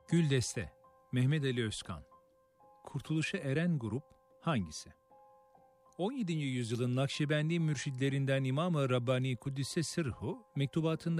Güldeste, Mehmet Ali Özkan. Kurtuluşa eren grup hangisi? 17. yüzyılın Nakşibendi mürşidlerinden İmam-ı Rabbani Kuddise Sırhu mektubatında